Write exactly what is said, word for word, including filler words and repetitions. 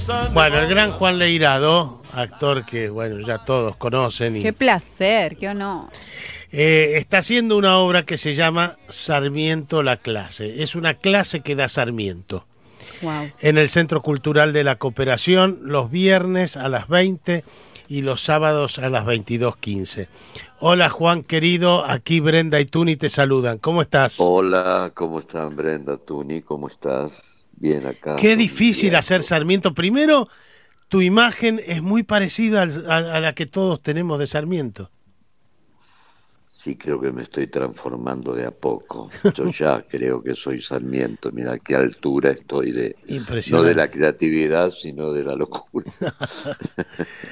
Bueno, el gran Juan Leirado, actor que, bueno, ya todos conocen. Y, qué placer, qué honor. eh, está haciendo una obra que se llama Sarmiento la clase. Es una clase que da Sarmiento. Wow. En el Centro Cultural de la Cooperación, los viernes a las veinte y los sábados a las veintidós quince. Hola Juan querido, aquí Brenda y Tuni te saludan. ¿Cómo estás? Hola, ¿cómo están Brenda, Tuni? ¿Cómo estás? Bien acá. Qué difícil hacer Sarmiento. Primero, tu imagen es muy parecida al, a, a la que todos tenemos de Sarmiento. Sí, creo que me estoy transformando de a poco. Yo ya creo que soy Sarmiento. Mira qué altura estoy de, no de la creatividad, sino de la locura.